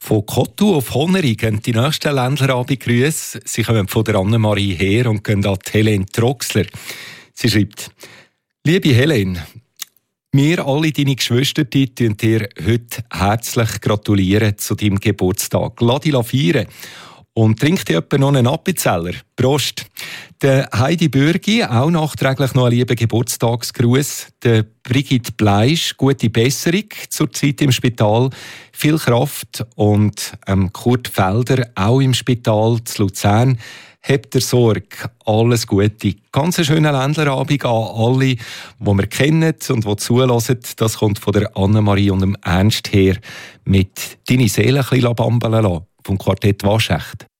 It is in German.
Von Kottu auf Honneri gehen die nächsten Ländlerabend-Grüße. Sie kommen von der Annemarie her und gehen an die Helene Troxler. Sie schreibt: Liebe Helene, wir alle deine Geschwister gratulieren dir heute herzlich gratulieren zu deinem Geburtstag. Lass dich feiern und trink dir etwa noch einen Appenzeller. Prost! Der Heidi Bürgi, auch nachträglich noch einen lieben Geburtstagsgruß. Der Brigitte Bleisch, gute Besserung zur Zeit im Spital. Viel Kraft. Und Kurt Felder, auch im Spital zu Luzern. Habt ihr Sorge, alles Gute. Ganz einen schönen Ländlerabend an alle, die wir kennen und die zuhören. Das kommt von der Annemarie und dem Ernst her mit «Deine Seele ein bisschen bambeln lassen» vom Quartett Waschecht.